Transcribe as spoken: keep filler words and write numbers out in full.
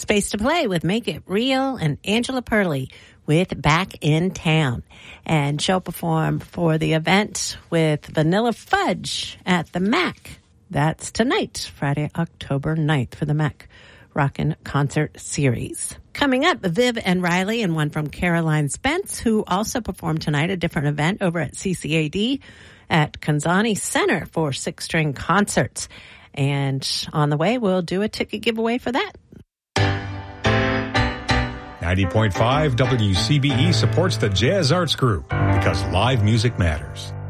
Space to Play with Make It Real and Angela Perley with Back in Town. And she'll perform for the event with Vanilla Fudge at the Mac. That's tonight, Friday, October ninth for the Mac Rockin' Concert Series. Coming up, Viv and Riley and one from Caroline Spence, who also performed tonight, a different event over at C C A D at Kanzani Center for six-string concerts. And on the way, we'll do a ticket giveaway for that. ninety point five W C B E supports the Jazz Arts Group because live music matters.